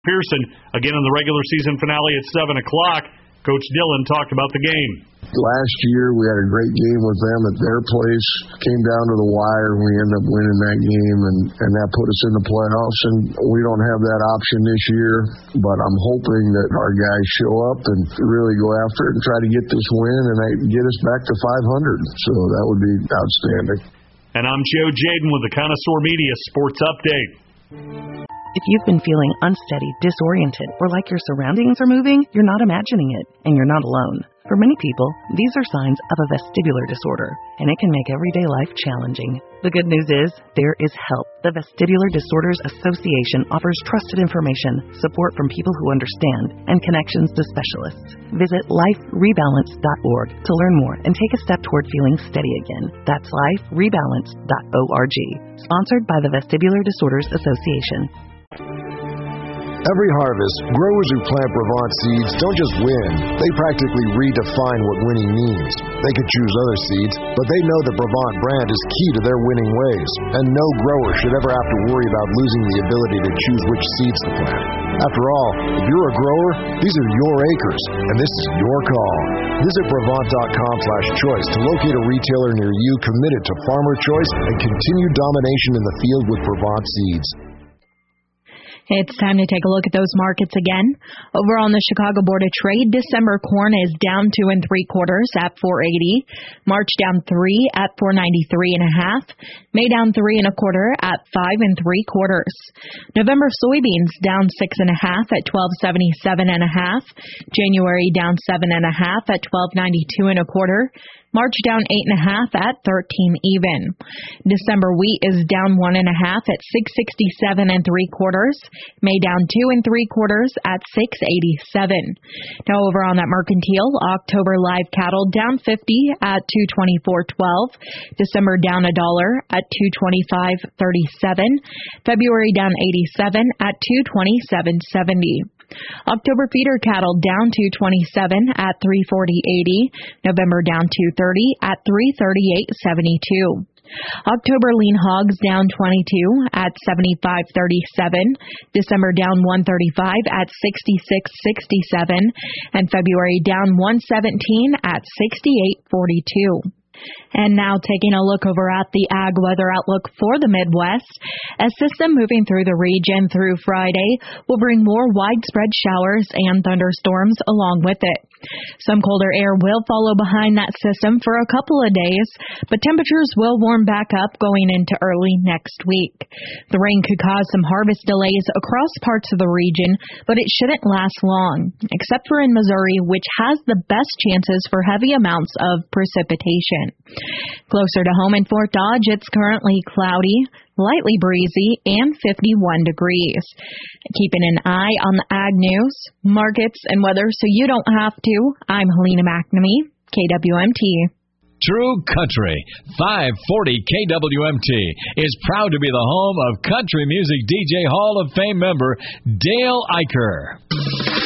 Pearson. Again in the regular season finale at 7 o'clock. Coach Dillon talked about the game. Last year, we had a great game with them at their place. Came down to the wire, and we ended up winning that game, and that put us in the playoffs. And we don't have that option this year, but I'm hoping that our guys show up and really go after it and try to get this win and get us back to 500. So that would be outstanding. And I'm Joe Jaden with the Connoisseur Media Sports Update. If you've been feeling unsteady, disoriented, or like your surroundings are moving, you're not imagining it, and you're not alone. For many people, these are signs of a vestibular disorder, and it can make everyday life challenging. The good news is, there is help. The Vestibular Disorders Association offers trusted information, support from people who understand, and connections to specialists. Visit liferebalance.org to learn more and take a step toward feeling steady again. That's liferebalance.org. Sponsored by the Vestibular Disorders Association. Every harvest, growers who plant Brevant seeds don't just win, they practically redefine what winning means. They could choose other seeds, but they know the Brevant brand is key to their winning ways, and no grower should ever have to worry about losing the ability to choose which seeds to plant. After all, if you're a grower, these are your acres, and this is your call. Visit Brevant.com/choice to locate a retailer near you committed to farmer choice and continued domination in the field with Brevant seeds. It's time to take a look at those markets again. Over on the Chicago Board of Trade, December corn is down 2 3/4 at $4.80. March down 3 at $4.93 1/2. May down 3 1/4 at $5 3/4. November soybeans down 6 1/2 at $12.77 1/2. January down 7 1/2 at $12.92 1/4. March down 8 1/2 at 13 even. December wheat is down 1 1/2 at $6.67 3/4. May down 2 3/4 at $6.87. Now over on that mercantile, October live cattle down 50 at $224.12. December down $1 at $225.37. February down 87 at $227.70. October feeder cattle down 227 at $340.80. November down 230 at $338.72. October lean hogs down 22 at $75.37. December down 135 at $66.67. And February down 117 at $68.42. And now taking a look over at the ag weather outlook for the Midwest. A system moving through the region through Friday will bring more widespread showers and thunderstorms along with it. Some colder air will follow behind that system for a couple of days, but temperatures will warm back up going into early next week. The rain could cause some harvest delays across parts of the region, but it shouldn't last long, except for in Missouri, which has the best chances for heavy amounts of precipitation. Closer to home in Fort Dodge, it's currently cloudy, lightly breezy, and 51 degrees. Keeping an eye on the ag news, markets, and weather so you don't have to, I'm Helena McNamee, KWMT. True Country 540 KWMT is proud to be the home of country music DJ Hall of Fame member Dale Eicher.